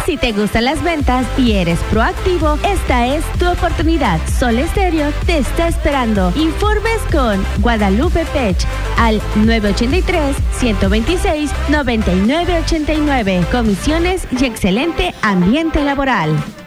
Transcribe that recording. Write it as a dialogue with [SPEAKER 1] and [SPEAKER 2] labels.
[SPEAKER 1] Si te gustan las ventas y eres proactivo, esta es tu oportunidad. Sol Estéreo te está esperando. Informes con Guadalupe Pech al 983-126-9989. Comisiones y excelente ambiente laboral.